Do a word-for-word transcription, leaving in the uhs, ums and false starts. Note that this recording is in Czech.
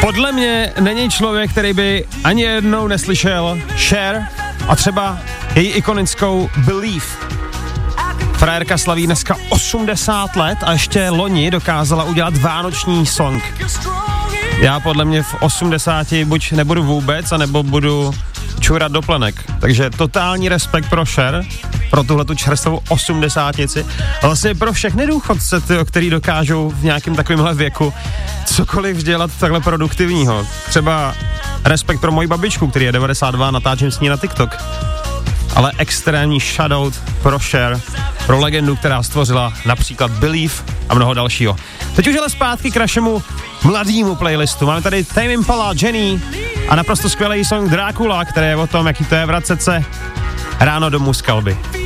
Podle mě není člověk, který by ani jednou neslyšel Cher a třeba její ikonickou Believe. Frajerka slaví dneska osmdesát let a ještě loni dokázala udělat vánoční song. Já podle mě v osmdesáti buď nebudu vůbec, anebo budu čurat do plenek. Takže totální respekt pro Cher, pro tuhletu čerstvou osmdesátici a vlastně pro všechny důchodce, tyjo, který dokážou v nějakém takovémhle věku cokoliv dělat takhle produktivního. Třeba respekt pro moji babičku, který je devadesát dva, natáčím s ní na TikTok. Ale extrémní shoutout pro Cher, pro legendu, která stvořila například Believe a mnoho dalšího. Teď už ale zpátky k našemu mladému playlistu. Máme tady Tame Impala, Jenny a naprosto skvělý song Dracula, který je o tom, jaký to je vracet se ráno domů z kalby.